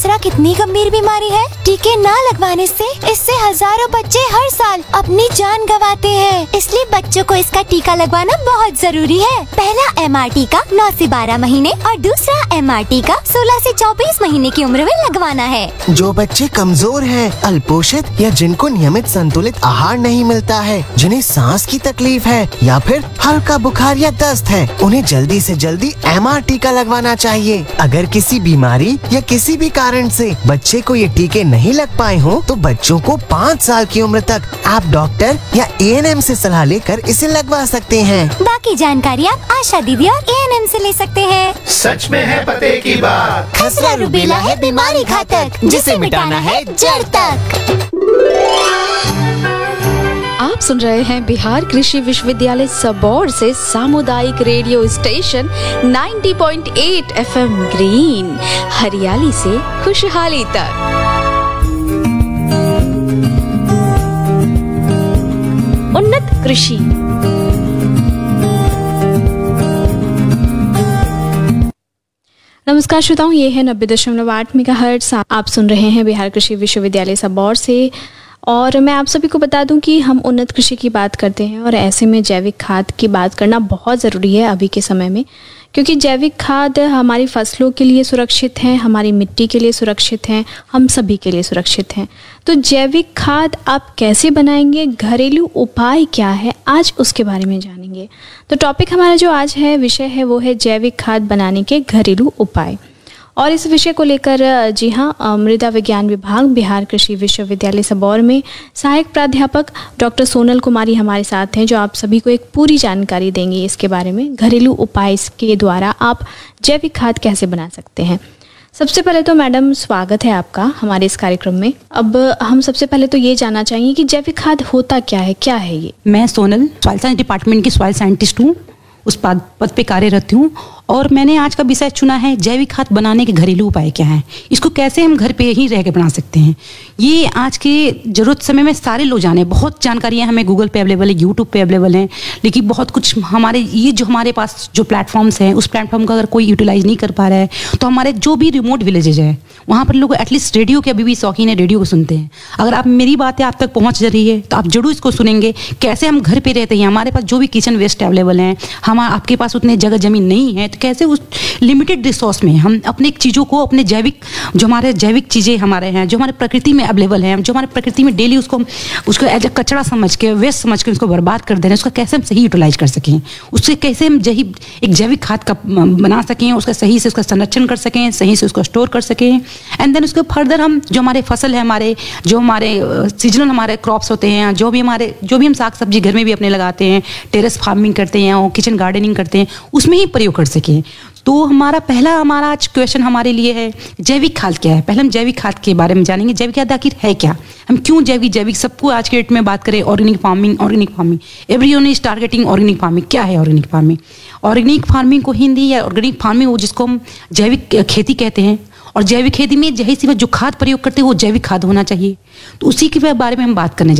खसरा कितनी गंभीर बीमारी है। टीके न लगवाने से इससे हजारों बच्चे हर साल अपनी जान गंवाते हैं। इसलिए बच्चों को इसका टीका लगवाना बहुत जरूरी है। पहला MR टीका 9 से 12 महीने और दूसरा MR टीका 16 से 24 महीने की उम्र में लगवाना है। जो बच्चे कमजोर हैं, अल्पोषित या जिनको नियमित संतुलित आहार नहीं मिलता है, जिन्हें सांस की तकलीफ है या फिर हल्का बुखार या दस्त है, उन्हें जल्दी से जल्दी MR टीका लगवाना चाहिए। अगर किसी बीमारी या किसी भी कारण से बच्चे को ये टीके नहीं लग पाए हो तो बच्चों को 5 साल की उम्र तक आप डॉक्टर या ANM से सलाह लेकर इसे लगवा सकते हैं। बाकी जानकारी आप आशा दीदी और ANM से ले सकते हैं। सच में है पते की बात। खसरा रूबेला है बीमारी घातक, जिसे मिटाना है जड़ तक। आप सुन रहे हैं बिहार कृषि विश्वविद्यालय सबौर से सामुदायिक रेडियो स्टेशन 90.8 FM ग्रीन, हरियाली से खुशहाली तक। उन्नत कृषि। नमस्कार श्रोताओं, ये है 90.8 मेगाहर्ट्ज। आप सुन रहे हैं बिहार कृषि विश्वविद्यालय सबौर से, और मैं आप सभी को बता दूं कि हम उन्नत कृषि की बात करते हैं और ऐसे में जैविक खाद की बात करना बहुत ज़रूरी है अभी के समय में, क्योंकि जैविक खाद हमारी फसलों के लिए सुरक्षित हैं, हमारी मिट्टी के लिए सुरक्षित हैं, हम सभी के लिए सुरक्षित हैं। तो जैविक खाद आप कैसे बनाएंगे, घरेलू उपाय क्या है, आज उसके बारे में जानेंगे। तो टॉपिक हमारा जो आज है, विषय है, वो है जैविक खाद बनाने के घरेलू उपाय। और इस विषय को लेकर जी हाँ, मृदा विज्ञान विभाग बिहार कृषि विश्वविद्यालय सबौर में सहायक प्राध्यापक डॉक्टर सोनल कुमारी हमारे साथ हैं, जो आप सभी को एक पूरी जानकारी देंगी इसके बारे में, घरेलू उपाय के द्वारा आप जैविक खाद कैसे बना सकते हैं। सबसे पहले तो मैडम स्वागत है आपका हमारे इस कार्यक्रम में। अब हम सबसे पहले तो ये जानना चाहेंगे कि जैविक खाद होता क्या है ये। मैं सोनल सॉइल साइंस डिपार्टमेंट की सॉइल साइंटिस्ट हूँ, उस पद पे कार्यरत हूँ, और मैंने आज का विषय चुना है जैविक खाद बनाने के घरेलू उपाय क्या हैं, इसको कैसे हम घर पे ही रह के बना सकते हैं। ये आज के जरूरत समय में सारे लोग जाने, बहुत जानकारियाँ हमें गूगल पे अवेलेबल है, यूट्यूब पे अवेलेबल हैं, लेकिन बहुत कुछ हमारे ये जो हमारे पास जो प्लेटफॉर्म्स हैं, उस प्लेटफॉर्म का अगर कोई यूटिलाइज नहीं कर पा रहा है तो हमारे जो भी रिमोट विलेजेज है वहाँ पर लोग एटलीस्ट रेडियो के अभी भी शौकीन है, रेडियो को सुनते हैं। अगर आप मेरी बातें आप तक पहुँच रही है तो आप जरूर इसको सुनेंगे। कैसे हम घर पे रहते हैं, हमारे पास जो भी किचन वेस्ट अवेलेबल हैं, हम आपके पास उतने जगह जमीन नहीं है, तो कैसे उस लिमिटेड रिसोर्स में हम अपने चीज़ों को, अपने जैविक जो हमारे जैविक चीज़ें हमारे हैं, जो हमारे प्रकृति में अवेलेबल हैं, जो हमारे प्रकृति में डेली उसको एज अ कचरा समझ के, वेस्ट समझ के उसको बर्बाद कर दे रहे हैं, उसका कैसे हम सही यूटिलाइज कर सकें, उससे कैसे हम एक जैविक खाद का बना सकें, उसका सही से उसका संरक्षण कर सकें, सही से उसको स्टोर कर सकें। एंड देन उसके फर्दर हम जो हमारे फसल है, हमारे जो हमारे सीजनल हमारे क्रॉप्स होते हैं, जो भी हम साग सब्जी घर में भी अपने लगाते हैं, टेरेस फार्मिंग करते हैं और किचन गार्डनिंग करते हैं, उसमें ही प्रयोग कर सकें। तो हमारा आज क्वेश्चन हमारे लिए है जैविक खाद क्या है। पहले हम जैविक खाद के बारे में जानेंगे, जैविक खाद आखिर है क्या, हम क्यों जैविक सबको आज के डेट में बात करें। Organic farming everyone is targeting organic farming. क्या है ऑर्गेनिक फार्मिंग को हिंदी या ऑर्गेनिक फार्मिंग, वो जिसको हम जैविक खेती कहते हैं, और जैविक खेती में जैसे जो खाद प्रयोग करते हैं वो जैविक खाद होना चाहिए। तो उसी के बारे में हम बात करने